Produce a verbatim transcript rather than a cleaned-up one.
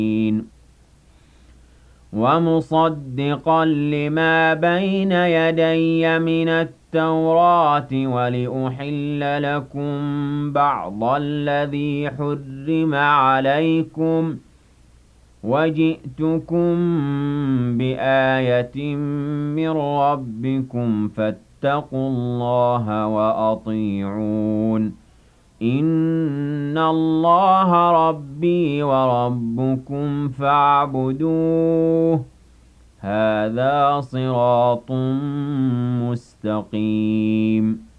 وَمُصَدِّقًا لِّمَا بَيْنَ يَدَيَّ مِنَ التَّوْرَاةِ وَلِأُحِلَّ لَكُم بَعْضَ الَّذِي حُرِّمَ عَلَيْكُمْ ۚ وَجِئْتُكُم بِآيَةٍ مِّن رَّبِّكُمْ فَاتَّقُوا اللَّهَ وَأَطِيعُونِ ۚ إِنَّ اللَّهَ رَبِّي وَرَبُّكُمْ فَاعْبُدُوهُ ۚ هَٰذَا صِرَاطٌ مُّسْتَقِيمٌ